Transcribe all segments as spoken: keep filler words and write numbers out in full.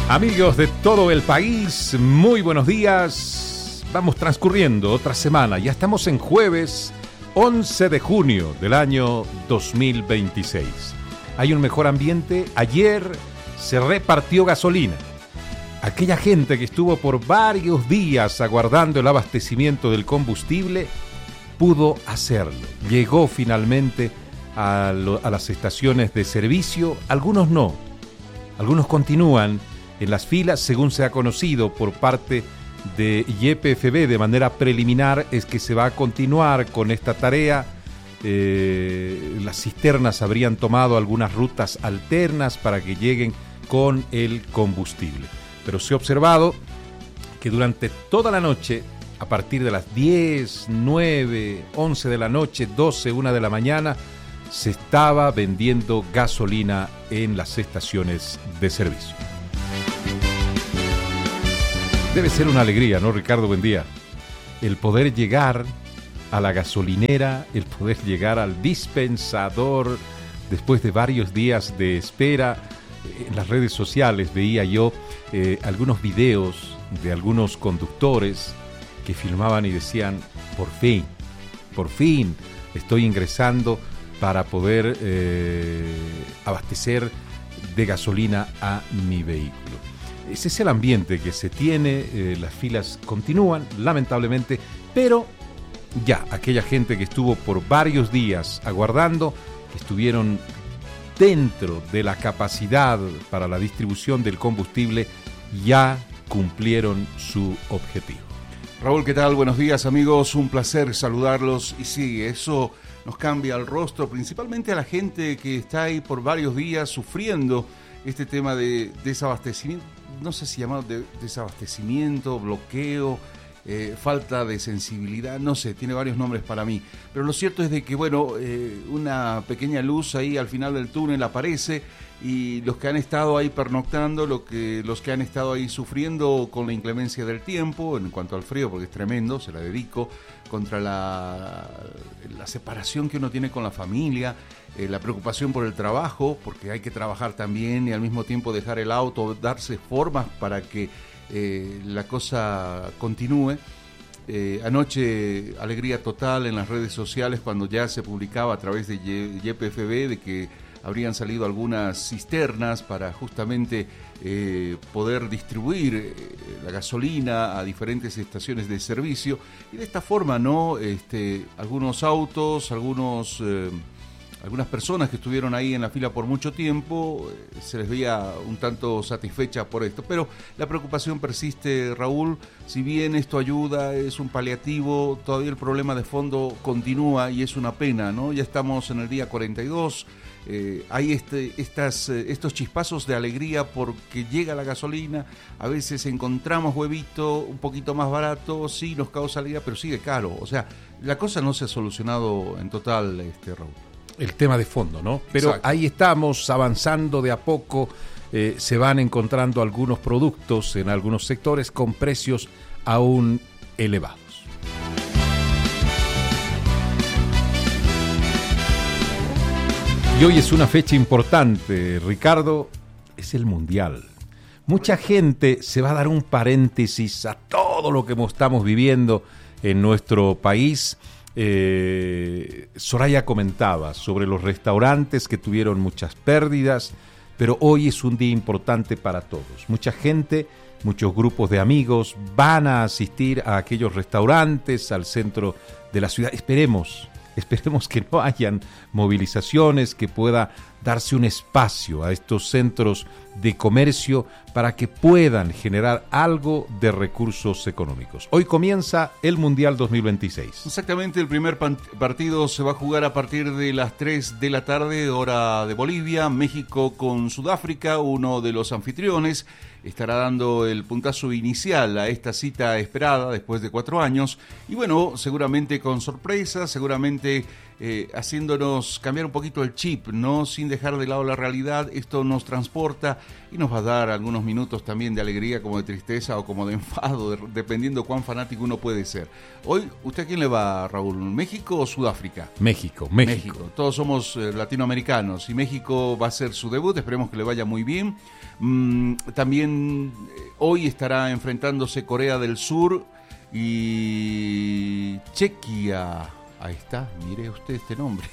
Amigos de todo el país, muy buenos días. Vamos transcurriendo otra semana. Ya estamos en jueves once de junio del año dos mil veintiséis. Hay un mejor ambiente. Ayer se repartió gasolina. Aquella gente que estuvo por varios días aguardando el abastecimiento del combustible pudo hacerlo. Llegó finalmente a, lo, a las estaciones de servicio. Algunos no. Algunos continúan en las filas. Según se ha conocido por parte de Y P F B de manera preliminar, es que se va a continuar con esta tarea. Eh, las cisternas habrían tomado algunas rutas alternas para que lleguen con el combustible. Pero se ha observado que durante toda la noche, a partir de las diez, nueve, once de la noche, doce, una de la mañana, se estaba vendiendo gasolina en las estaciones de servicio. Debe ser una alegría, ¿no, Ricardo? Buen día. El poder llegar a la gasolinera, el poder llegar al dispensador después de varios días de espera. En las redes sociales veía yo eh, algunos videos de algunos conductores que filmaban y decían, por fin, por fin estoy ingresando para poder eh, abastecer de gasolina a mi vehículo. Ese es el ambiente que se tiene, eh, las filas continúan, lamentablemente, pero ya aquella gente que estuvo por varios días aguardando, que estuvieron dentro de la capacidad para la distribución del combustible, ya cumplieron su objetivo. Raúl, ¿qué tal? Buenos días, amigos, un placer saludarlos. Y sí, eso nos cambia el rostro, principalmente a la gente que está ahí por varios días sufriendo este tema de desabastecimiento, no sé si llamado de desabastecimiento, bloqueo, eh, falta de sensibilidad, no sé, tiene varios nombres para mí. Pero lo cierto es de que, bueno, eh, una pequeña luz ahí al final del túnel aparece y los que han estado ahí pernoctando, lo que, los que han estado ahí sufriendo con la inclemencia del tiempo, en cuanto al frío, porque es tremendo, se la dedico, contra la, la separación que uno tiene con la familia, eh, la preocupación por el trabajo, porque hay que trabajar también y al mismo tiempo dejar el auto, darse formas para que eh, la cosa continúe. Eh, anoche alegría total en las redes sociales cuando ya se publicaba a través de Y P F B de que habrían salido algunas cisternas para justamente eh, poder distribuir eh, la gasolina a diferentes estaciones de servicio y de esta forma, ¿no? Este, algunos autos, algunos, eh, algunas personas que estuvieron ahí en la fila por mucho tiempo, eh, se les veía un tanto satisfechas por esto, pero la preocupación persiste, Raúl. Si bien esto ayuda, es un paliativo, todavía el problema de fondo continúa y es una pena, ¿no? Ya estamos en el día cuarenta y dos. Eh, hay este, estas, eh, estos chispazos de alegría porque llega la gasolina, a veces encontramos huevito un poquito más barato, sí nos causa alegría, pero sigue caro, o sea, la cosa no se ha solucionado en total, este Raúl. El tema de fondo, ¿no? Pero exacto, ahí estamos avanzando de a poco, eh, se van encontrando algunos productos en algunos sectores con precios aún elevados. Y hoy es una fecha importante, Ricardo, es el Mundial. Mucha gente se va a dar un paréntesis a todo lo que estamos viviendo en nuestro país. Eh, Soraya comentaba sobre los restaurantes que tuvieron muchas pérdidas, pero hoy es un día importante para todos. Mucha gente, muchos grupos de amigos van a asistir a aquellos restaurantes, al centro de la ciudad. Esperemos. Esperemos que no hayan movilizaciones, que pueda darse un espacio a estos centros de comercio para que puedan generar algo de recursos económicos. Hoy comienza el Mundial dos mil veintiséis. Exactamente, el primer partido se va a jugar a partir de las tres de la tarde, hora de Bolivia. México con Sudáfrica, uno de los anfitriones, estará dando el puntazo inicial a esta cita esperada después de cuatro años. Y bueno, seguramente con sorpresa, seguramente eh, haciéndonos cambiar un poquito el chip, ¿no? Sin dejar de lado la realidad. Esto nos transporta y nos va a dar algunos minutos también de alegría, como de tristeza o como de enfado, de, dependiendo cuán fanático uno puede ser. Hoy, ¿usted a quién le va, Raúl? ¿México o Sudáfrica? México, México. México. Todos somos eh, latinoamericanos y México va a ser su debut, esperemos que le vaya muy bien. Mm, también eh, hoy estará enfrentándose Corea del Sur y Chequia. Ahí está, mire usted este nombre.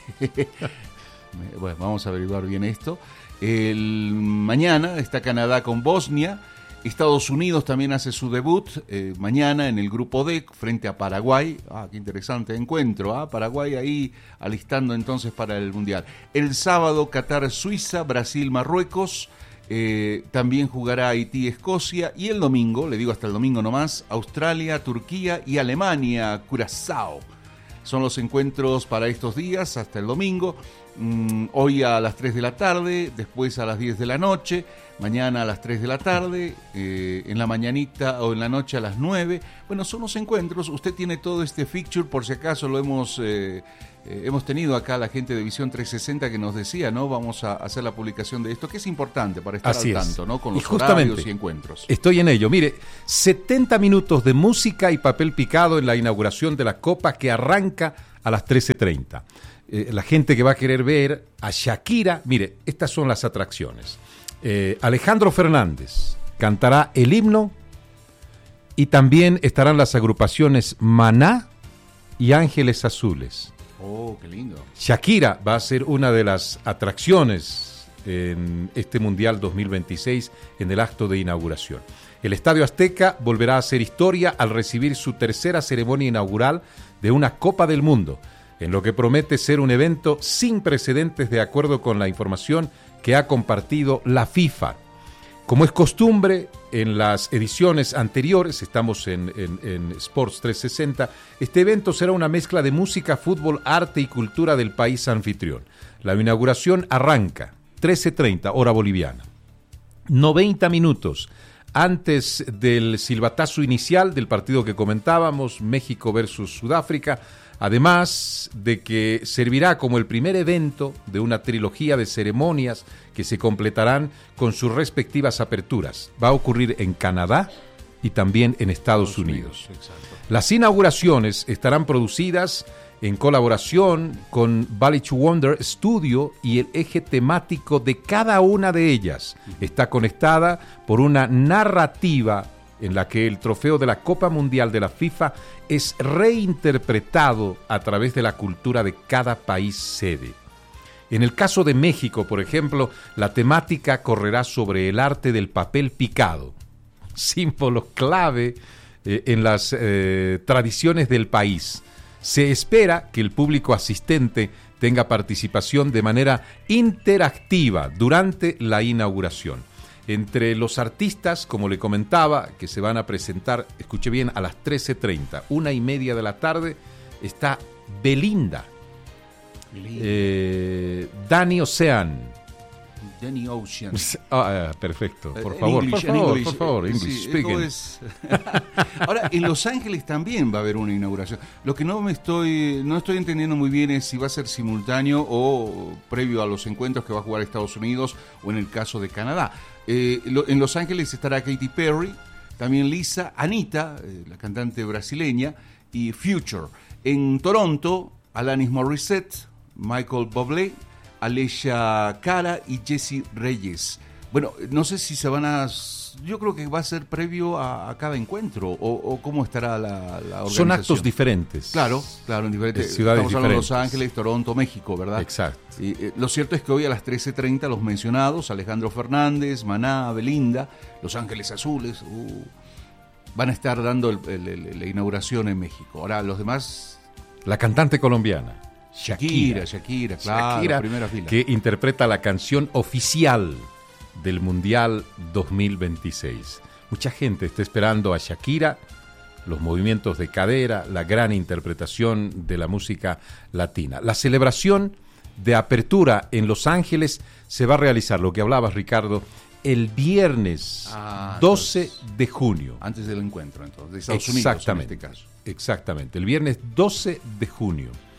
Bueno, vamos a averiguar bien esto. El, mañana está Canadá con Bosnia. Estados Unidos también hace su debut eh, mañana en el grupo D frente a Paraguay. Ah, qué interesante encuentro. ¿ah? Paraguay ahí alistando entonces para el Mundial. El sábado Qatar, Suiza, Brasil, Marruecos. Eh, también jugará Haití, Escocia. Y el domingo, le digo hasta el domingo nomás, Australia, Turquía y Alemania, Curazao. Son los encuentros para estos días, hasta el domingo. Mm, hoy a las tres de la tarde, después a las diez de la noche, mañana a las tres de la tarde, eh, en la mañanita o en la noche a las nueve. Bueno, son los encuentros. Usted tiene todo este fixture, por si acaso lo hemos... Eh, Eh, hemos tenido acá la gente de Visión trescientos sesenta que nos decía, ¿no? Vamos a hacer la publicación de esto, que es importante para estar Así al es. tanto, ¿no? Con los y justamente, horarios y encuentros. Estoy en ello. Mire, setenta minutos de música y papel picado en la inauguración de la Copa que arranca a las trece treinta. Eh, la gente que va a querer ver a Shakira, mire, estas son las atracciones. Eh, Alejandro Fernández cantará el himno y también estarán las agrupaciones Maná y Ángeles Azules. Oh, qué lindo. Shakira va a ser una de las atracciones en este Mundial dos mil veintiséis en el acto de inauguración. El Estadio Azteca volverá a hacer historia al recibir su tercera ceremonia inaugural de una Copa del Mundo, en lo que promete ser un evento sin precedentes de acuerdo con la información que ha compartido la FIFA. Como es costumbre, en las ediciones anteriores, estamos en, en, en Sports trescientos sesenta, este evento será una mezcla de música, fútbol, arte y cultura del país anfitrión. La inauguración arranca trece treinta, hora boliviana. noventa minutos antes del silbatazo inicial del partido que comentábamos, México versus Sudáfrica, además de que servirá como el primer evento de una trilogía de ceremonias que se completarán con sus respectivas aperturas. Va a ocurrir en Canadá y también en Estados, Estados Unidos. Unidos. Las inauguraciones estarán producidas en colaboración con Valley to Wonder Studio y el eje temático de cada una de ellas está conectada por una narrativa en la que el trofeo de la Copa Mundial de la FIFA es reinterpretado a través de la cultura de cada país sede. En el caso de México, por ejemplo, la temática correrá sobre el arte del papel picado, símbolo clave eh, en las eh, tradiciones del país. Se espera que el público asistente tenga participación de manera interactiva durante la inauguración. Entre los artistas, como le comentaba, que se van a presentar, escuche bien, a las trece treinta, una y media de la tarde, está Belinda, eh, Danny Ocean. Danny Ocean. Ah, perfecto, por en favor, English, por favor, English, por favor, English sí, speaking. Es... Ahora, en Los Ángeles también va a haber una inauguración. Lo que no me estoy, no estoy entendiendo muy bien es si va a ser simultáneo o previo a los encuentros que va a jugar Estados Unidos o en el caso de Canadá. Eh, lo, en Los Ángeles estará Katy Perry, también Lisa, Anita, eh, la cantante brasileña, y Future. En Toronto, Alanis Morissette, Michael Bublé, Alessia Cara y Jessie Reyes. Bueno, no sé si se van a... Yo creo que va a ser previo a, a cada encuentro, o, o cómo estará la, la organización. Son actos diferentes. Claro, claro, en diferentes ciudades Estamos hablando diferentes. de Los Ángeles, Toronto, México, ¿verdad? Exacto. Y, eh, lo cierto es que hoy a las trece treinta los mencionados, Alejandro Fernández, Maná, Belinda, Los Ángeles Azules, uh, van a estar dando el, el, el, la inauguración en México. Ahora, los demás... La cantante colombiana. Shakira, Shakira, claro, Shakira, primera fila. Que interpreta la canción oficial del Mundial dos mil veintiséis. Mucha gente está esperando a Shakira, los movimientos de cadera, la gran interpretación de la música latina. La celebración de apertura en Los Ángeles se va a realizar, lo que hablabas, Ricardo, el viernes ah, doce entonces, de junio. Antes del encuentro, entonces, de Estados Exactamente, Unidos en este caso. Exactamente, el viernes doce de junio.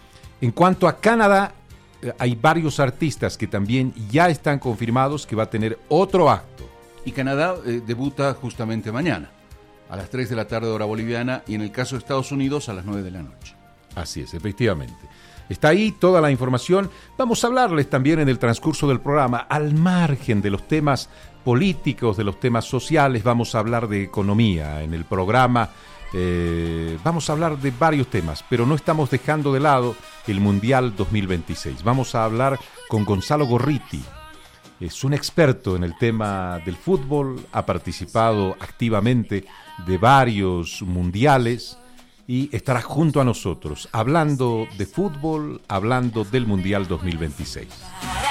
En cuanto a Canadá, eh, hay varios artistas que también ya están confirmados que va a tener otro acto. Y Canadá eh, debuta justamente mañana, a las tres de la tarde hora boliviana, y en el caso de Estados Unidos a las nueve de la noche. Así es, efectivamente. Está ahí toda la información. Vamos a hablarles también en el transcurso del programa, al margen de los temas políticos, de los temas sociales, vamos a hablar de economía en el programa. Eh, vamos a hablar de varios temas, pero no estamos dejando de lado el Mundial dos mil veintiséis. Vamos a hablar con Gonzalo Gorriti. Es un experto en el tema del fútbol, ha participado activamente de varios mundiales y estará junto a nosotros hablando de fútbol, hablando del Mundial dos mil veintiséis.